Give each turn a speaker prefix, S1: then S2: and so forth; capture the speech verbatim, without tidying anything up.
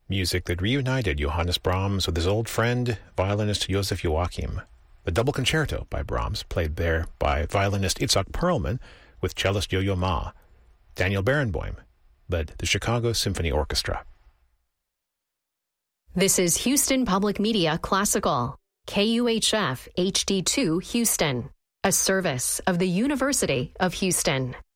S1: music that reunited Johannes Brahms with his old friend, violinist Joseph Joachim. The Double Concerto by Brahms, played there by violinist Itzhak Perlman with cellist Yo-Yo Ma. Daniel Barenboim led the Chicago Symphony Orchestra.
S2: This is Houston Public Media Classical, K U H F H D two Houston, a service of the University of Houston.